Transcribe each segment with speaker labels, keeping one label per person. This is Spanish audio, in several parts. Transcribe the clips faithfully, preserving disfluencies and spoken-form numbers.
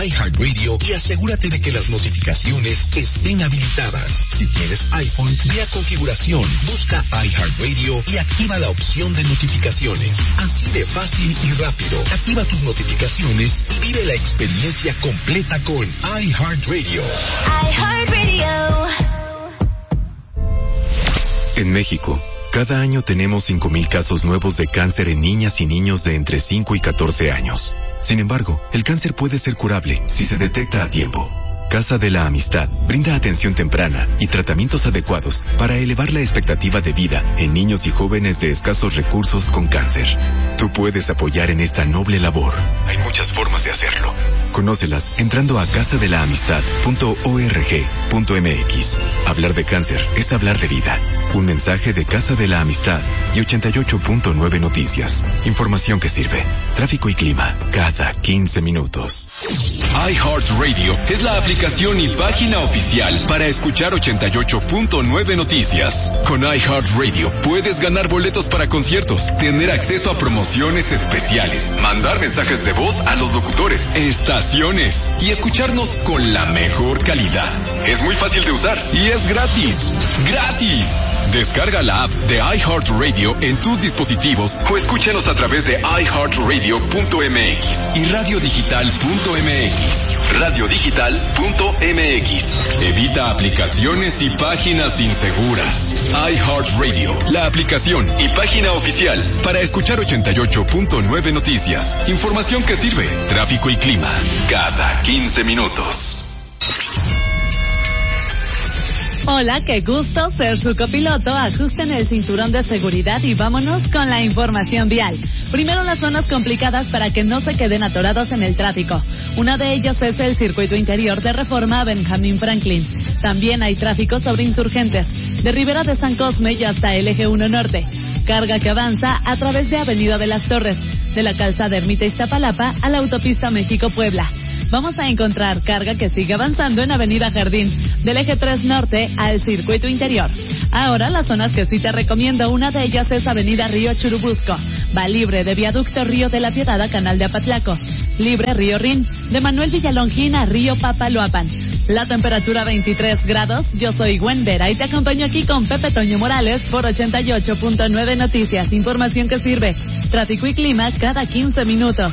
Speaker 1: iHeartRadio y asegúrate de que las notificaciones estén habilitadas. Si tienes iPhone, ve a configuración, busca iHeartRadio y activa la opción de notificaciones. Así de fácil y rápido. Activa tus notificaciones y vive la experiencia completa con iHeartRadio.
Speaker 2: iHeartRadio.
Speaker 3: En México, cada año tenemos cinco mil casos nuevos de cáncer en niñas y niños de entre cinco y catorce años. Sin embargo, el cáncer puede ser curable si se detecta a tiempo. Casa de la Amistad brinda atención temprana y tratamientos adecuados para elevar la expectativa de vida en niños y jóvenes de escasos recursos con cáncer. Tú puedes apoyar en esta noble labor. Hay muchas formas de hacerlo. Conócelas entrando a casa de la amistad punto org punto mx. Hablar de cáncer es hablar de vida. Un mensaje de Casa de la Amistad y ochenta y ocho punto nueve Noticias. Información que sirve. Tráfico y clima cada quince minutos.
Speaker 4: iHeartRadio es la aplicación y página oficial para escuchar ochenta y ocho punto nueve Noticias. Con iHeartRadio puedes ganar boletos para conciertos, tener acceso a promociones especiales, mandar mensajes de voz a los locutores, estaciones y escucharnos con la mejor calidad. Es muy fácil de usar y es gratis. ¡Gratis! Descarga la app de iHeartRadio en tus dispositivos o escúchanos a través de iHeartRadio punto mx y radiodigital punto mx. radiodigital punto mx. Evita aplicaciones y páginas inseguras. iHeartRadio, la aplicación y página oficial para escuchar ochenta y ocho punto nueve Noticias. Información que sirve. Tráfico y clima cada quince minutos.
Speaker 5: Hola, qué gusto ser su copiloto. Ajusten el cinturón de seguridad y vámonos con la información vial. Primero, las zonas complicadas para que no se queden atorados en el tráfico. Una de ellas es el circuito interior de Reforma Benjamín Franklin. También hay tráfico sobre Insurgentes, de Ribera de San Cosme y hasta el eje uno Norte. Carga que avanza a través de Avenida de las Torres, de la calzada Ermita Iztapalapa a la autopista México-Puebla. Vamos a encontrar carga que sigue avanzando en Avenida Jardín, del eje tres Norte al circuito interior. Ahora, las zonas que sí te recomiendo, una de ellas es Avenida Río Churubusco. Va libre de Viaducto Río de la Piedad a Canal de Apatlaco. Libre Río Rin, de Manuel Villalongín a Río Papaloapan. La temperatura veintitrés grados. Yo soy Gwen Vera y te acompaño aquí con Pepe Toño Morales por ochenta y ocho punto nueve Noticias. Información que sirve. Tráfico y clima cada quince minutos.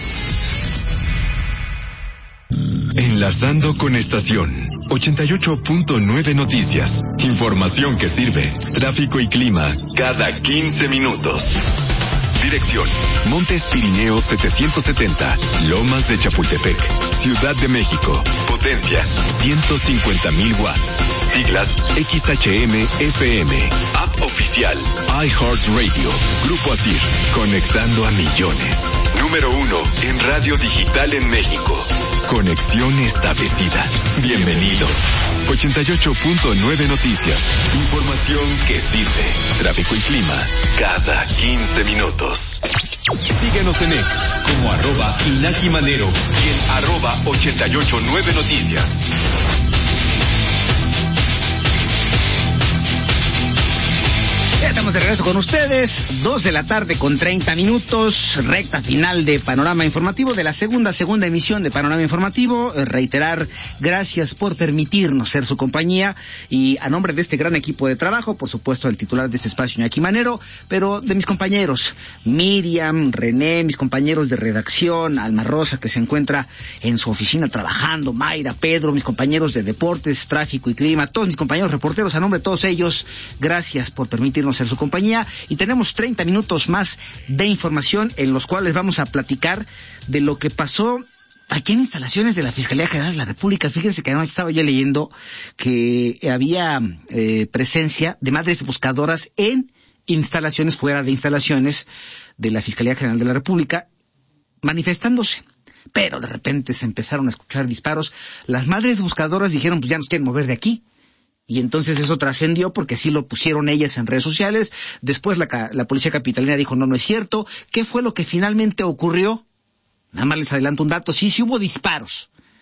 Speaker 3: Enlazando con estación ochenta y ocho punto nueve Noticias. Información que sirve. Tráfico y clima cada quince minutos. Dirección: Montes Pirineos setecientos setenta, Lomas de Chapultepec, Ciudad de México. Potencia ciento cincuenta mil watts. Siglas X H M F M. App oficial iHeartRadio. Grupo Asir, conectando a millones. Número uno en radio digital en México. Conexión establecida. Bienvenidos. ochenta y ocho punto nueve Noticias. Información que sirve. Tráfico y clima cada quince minutos. Síguenos en X como arroba Inaki Manero y en arroba ochenta y ocho nueve Noticias.
Speaker 6: Ya estamos de regreso con ustedes, dos de la tarde con treinta minutos, recta final de Panorama Informativo, de la segunda, segunda emisión de Panorama Informativo. Eh, reiterar, gracias por permitirnos ser su compañía y a nombre de este gran equipo de trabajo, por supuesto el titular de este espacio, Iñaki Manero, pero de mis compañeros, Miriam, René, mis compañeros de redacción, Alma Rosa, que se encuentra en su oficina trabajando, Mayra, Pedro, mis compañeros de deportes, tráfico y clima, todos mis compañeros reporteros, a nombre de todos ellos, gracias por permitirnos ser su compañía, y tenemos treinta minutos más de información en los cuales vamos a platicar de lo que pasó aquí en instalaciones de la Fiscalía General de la República. Fíjense que anoche estaba yo leyendo que había eh, presencia de madres buscadoras en instalaciones, fuera de instalaciones de la Fiscalía General de la República, manifestándose. Pero de repente se empezaron a escuchar disparos. Las madres buscadoras dijeron, pues ya nos quieren mover de aquí. Y entonces eso trascendió porque así lo pusieron ellas en redes sociales. Después la, la policía capitalina dijo, no, no es cierto. ¿Qué fue lo que finalmente ocurrió? Nada más les adelanto un dato. Sí, sí hubo disparos.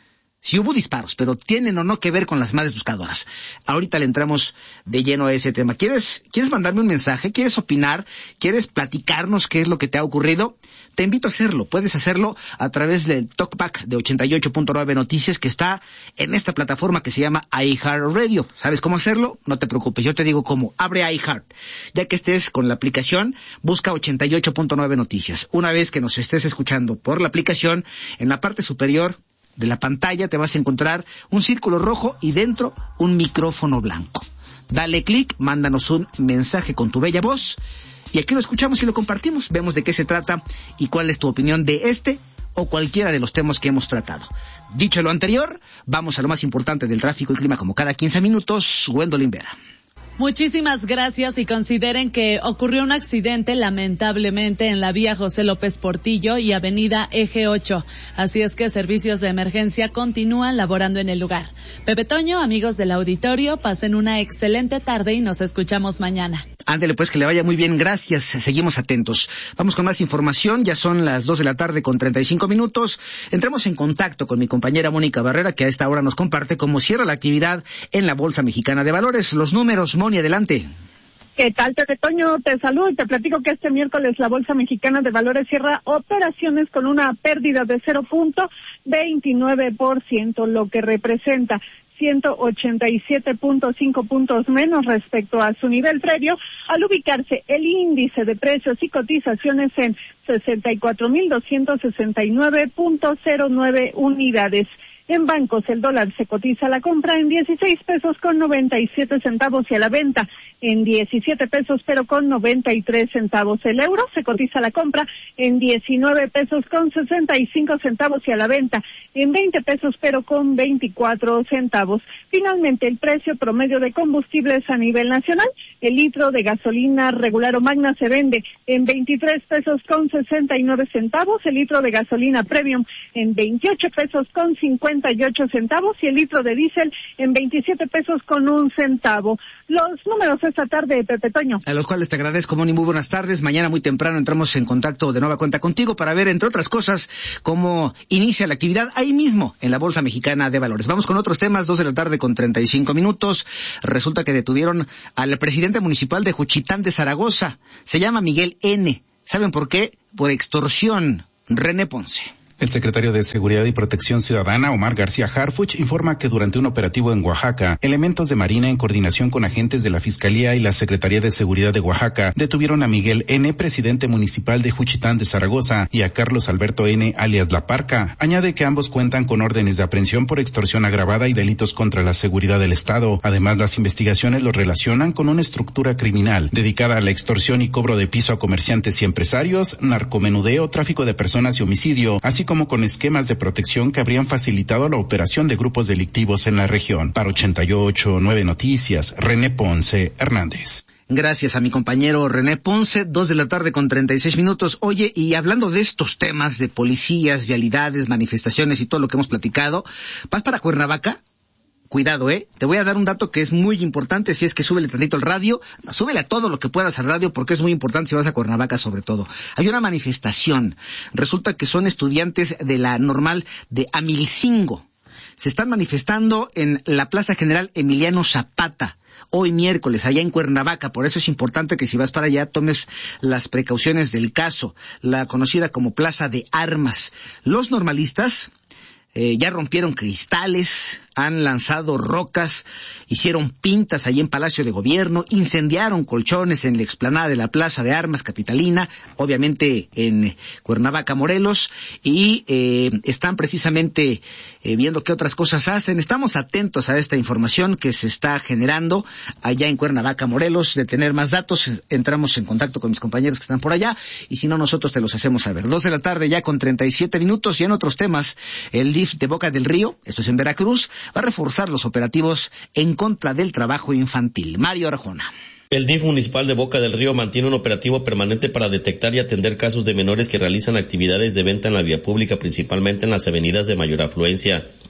Speaker 6: si hubo disparos, pero tienen o no que ver con las madres buscadoras. Ahorita le entramos de lleno a ese tema. ¿Quieres, quieres mandarme un mensaje? ¿Quieres opinar? ¿Quieres platicarnos qué es lo que te ha ocurrido? Te invito a hacerlo. Puedes hacerlo a través del Talkback de ochenta y ocho punto nueve Noticias, que está en esta plataforma que se llama iHeartRadio. ¿Sabes cómo hacerlo? No te preocupes, yo te digo cómo. Abre iHeart. Ya que estés con la aplicación, busca ochenta y ocho punto nueve Noticias. Una vez que nos estés escuchando por la aplicación, en la parte superior de la pantalla te vas a encontrar un círculo rojo y dentro un micrófono blanco. Dale clic, mándanos un mensaje con tu bella voz y aquí lo escuchamos y lo compartimos. Vemos de qué se trata y cuál es tu opinión de este o cualquiera de los temas que hemos tratado. Dicho lo anterior, vamos a lo más importante del tráfico y clima como cada quince minutos. Gwendolyn Vera.
Speaker 5: Muchísimas gracias y consideren que ocurrió un accidente lamentablemente en la vía José López Portillo y avenida Eje ocho. Así es que servicios de emergencia continúan laborando en el lugar. Pepe Toño, amigos del auditorio, pasen una excelente tarde y nos escuchamos mañana.
Speaker 6: Ándele pues, que le vaya muy bien, gracias, seguimos atentos. Vamos con más información, ya son las dos de la tarde con treinta y cinco minutos. Entramos en contacto con mi compañera Mónica Barrera, que a esta hora nos comparte cómo cierra la actividad en la Bolsa Mexicana de Valores. Los números, Moni, adelante.
Speaker 7: ¿Qué tal, Pepe Toño? Te saludo y te platico que este miércoles la Bolsa Mexicana de Valores cierra operaciones con una pérdida de cero punto veintinueve por ciento, lo que representa ciento ochenta y siete punto cinco puntos menos respecto a su nivel previo, al ubicarse el índice de precios y cotizaciones en sesenta y cuatro mil doscientos sesenta y nueve punto cero nueve unidades. En bancos el dólar se cotiza a la compra en dieciséis pesos con noventa y siete centavos y a la venta en diecisiete pesos pero con noventa y tres centavos. El euro se cotiza a la compra en diecinueve pesos con sesenta y cinco centavos y a la venta en veinte pesos pero con veinticuatro centavos. Finalmente, el precio promedio de combustibles a nivel nacional, el litro de gasolina regular o magna se vende en veintitrés pesos con sesenta y nueve centavos, el litro de gasolina premium en veintiocho pesos con cincuenta y ocho centavos y el litro de diésel en veintisiete pesos con un centavo. Los números esta tarde, Pepe Toño.
Speaker 6: A los cuales te agradezco, Moni, muy buenas tardes. Mañana muy temprano entramos en contacto de nueva cuenta contigo para ver, entre otras cosas, cómo inicia la actividad ahí mismo en la Bolsa Mexicana de Valores. Vamos con otros temas, dos de la tarde con treinta y cinco minutos. Resulta que detuvieron al presidente municipal de Juchitán de Zaragoza. Se llama Miguel N. ¿Saben por qué? Por extorsión. René Ponce.
Speaker 8: El secretario de Seguridad y Protección Ciudadana, Omar García Harfuch, informa que durante un operativo en Oaxaca, elementos de Marina en coordinación con agentes de la Fiscalía y la Secretaría de Seguridad de Oaxaca detuvieron a Miguel N., presidente municipal de Juchitán de Zaragoza, y a Carlos Alberto N., alias La Parca. Añade que ambos cuentan con órdenes de aprehensión por extorsión agravada y delitos contra la seguridad del Estado. Además, las investigaciones los relacionan con una estructura criminal dedicada a la extorsión y cobro de piso a comerciantes y empresarios, narcomenudeo, tráfico de personas y homicidio, así como como con esquemas de protección que habrían facilitado la operación de grupos delictivos en la región. Para ochenta y ocho punto nueve Noticias, René Ponce Hernández.
Speaker 6: Gracias a mi compañero René Ponce, dos de la tarde con treinta y seis minutos. Oye, y hablando de estos temas de policías, vialidades, manifestaciones y todo lo que hemos platicado, ¿vas para Cuernavaca? Cuidado, ¿eh? Te voy a dar un dato que es muy importante, si es que súbele tantito al radio, súbele a todo lo que puedas al radio porque es muy importante si vas a Cuernavaca sobre todo. Hay una manifestación, resulta que son estudiantes de la normal de Amilcingo. Se están manifestando en la Plaza General Emiliano Zapata, hoy miércoles, allá en Cuernavaca. Por eso es importante que si vas para allá tomes las precauciones del caso, la conocida como Plaza de Armas. Los normalistas Eh, ya rompieron cristales, han lanzado rocas, hicieron pintas allí en Palacio de Gobierno, incendiaron colchones en la explanada de la Plaza de Armas capitalina, obviamente en Cuernavaca, Morelos, y eh, están precisamente eh, viendo qué otras cosas hacen. Estamos atentos a esta información que se está generando allá en Cuernavaca, Morelos. De tener más datos, entramos en contacto con mis compañeros que están por allá, y si no, nosotros te los hacemos saber. Dos de la tarde ya con treinta y siete minutos, y en otros temas, el D I F de Boca del Río, esto es en Veracruz, va a reforzar los operativos en contra del trabajo infantil. Mario Arjona.
Speaker 9: El D I F municipal de Boca del Río mantiene un operativo permanente para detectar y atender casos de menores que realizan actividades de venta en la vía pública, principalmente en las avenidas de mayor afluencia.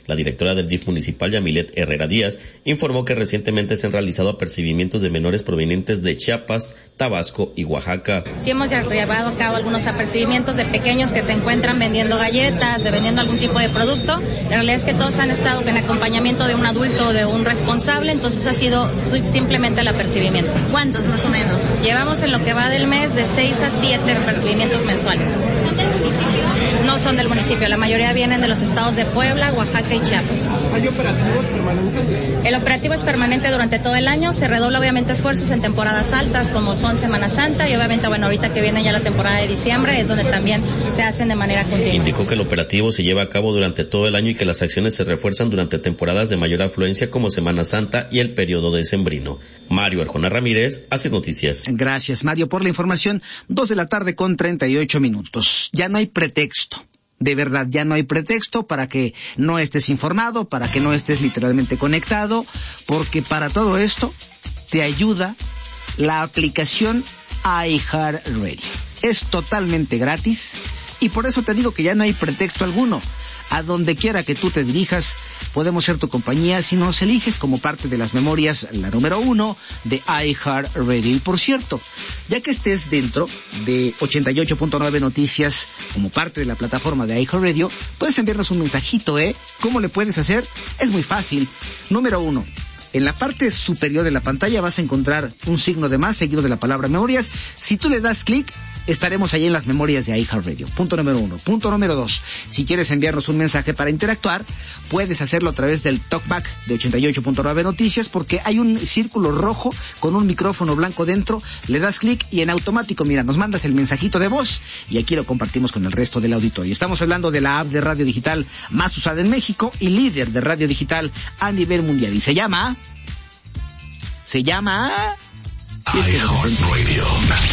Speaker 9: La directora del D I F municipal, Yamilet Herrera Díaz, informó que recientemente se han realizado apercibimientos de menores provenientes de Chiapas, Tabasco y Oaxaca.
Speaker 10: Sí hemos llevado a cabo algunos apercibimientos de pequeños que se encuentran vendiendo galletas, de vendiendo algún tipo de producto. La realidad es que todos han estado en acompañamiento de un adulto o de un responsable, entonces ha sido simplemente el apercibimiento.
Speaker 5: ¿Cuántos más o menos?
Speaker 10: Llevamos en lo que va del mes de seis a siete apercibimientos mensuales.
Speaker 5: ¿Son del municipio?
Speaker 10: No son del municipio, la mayoría vienen de los estados de Puebla, Oaxaca y Chiapas.
Speaker 11: ¿Hay operativos permanentes?
Speaker 10: El operativo es permanente durante todo el año, se redobla obviamente esfuerzos en temporadas altas como son Semana Santa y obviamente bueno ahorita que viene ya la temporada de diciembre es donde también se hacen de manera continua.
Speaker 9: Indicó que el operativo se lleva a cabo durante todo el año y que las acciones se refuerzan durante temporadas de mayor afluencia como Semana Santa y el periodo decembrino. Mario Arjona Ramírez hace noticias.
Speaker 6: Gracias, Mario, por la información. Dos de la tarde con treinta y ocho minutos. Ya no hay pretexto. De verdad, ya no hay pretexto para que no estés informado, para que no estés literalmente conectado, porque para todo esto te ayuda la aplicación iHeartRadio. Es totalmente gratis y por eso te digo que ya no hay pretexto alguno. A donde quiera que tú te dirijas, podemos ser tu compañía si nos eliges como parte de las memorias, la número uno de iHeartRadio. Y por cierto, ya que estés dentro de ochenta y ocho punto nueve Noticias como parte de la plataforma de iHeartRadio, puedes enviarnos un mensajito, ¿eh? ¿Cómo le puedes hacer? Es muy fácil. Número uno. En la parte superior de la pantalla vas a encontrar un signo de más seguido de la palabra memorias. Si tú le das clic, estaremos ahí en las memorias de iHeartRadio. Punto número uno. Punto número dos. Si quieres enviarnos un mensaje para interactuar, puedes hacerlo a través del talkback de ochenta y ocho punto nueve Noticias, porque hay un círculo rojo con un micrófono blanco dentro. Le das clic y en automático, mira, nos mandas el mensajito de voz y aquí lo compartimos con el resto del auditorio. Estamos hablando de la app de radio digital más usada en México y líder de radio digital a nivel mundial. Y se llama... Se llama...
Speaker 1: iHeartRadio.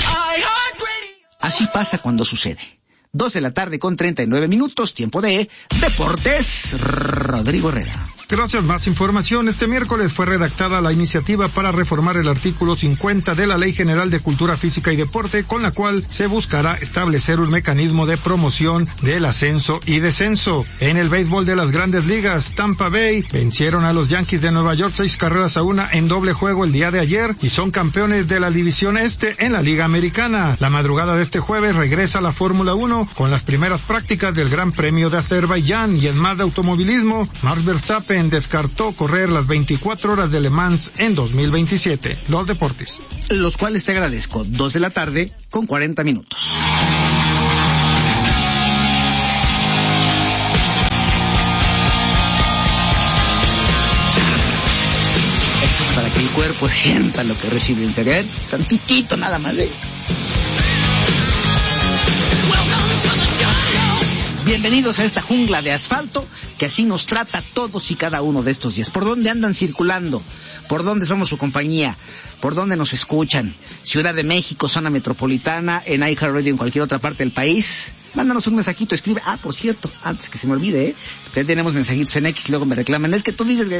Speaker 6: Así pasa cuando sucede. Dos de la tarde con treinta y nueve minutos, tiempo de Deportes. Rodrigo Herrera.
Speaker 11: Gracias. Más información. Este miércoles fue redactada la iniciativa para reformar el artículo cincuenta de la Ley General de Cultura Física y Deporte, con la cual se buscará establecer un mecanismo de promoción del ascenso y descenso. En el béisbol de las Grandes Ligas, Tampa Bay vencieron a los Yankees de Nueva York seis carreras a una en doble juego el día de ayer y son campeones de la División Este en la Liga Americana. La madrugada de este jueves regresa la Fórmula uno con las primeras prácticas del Gran Premio de Azerbaiyán, y en más de automovilismo, Max Verstappen descartó correr las veinticuatro horas de Le Mans en dos mil veintisiete. Los deportes.
Speaker 6: Los cuales te agradezco. Dos de la tarde con cuarenta minutos. Esto es para que el cuerpo sienta lo que recibe en serio. Tantitito nada más, ¿eh? Bienvenidos a esta jungla de asfalto que así nos trata todos y cada uno de estos días. ¿Por dónde andan circulando? ¿Por dónde somos su compañía? ¿Por dónde nos escuchan? Ciudad de México, zona metropolitana, en iHeartRadio, en cualquier otra parte del país. Mándanos un mensajito, escribe. Ah, por cierto, antes que se me olvide, ¿eh? Porque tenemos mensajitos en X y luego me reclaman. Es que tú dices que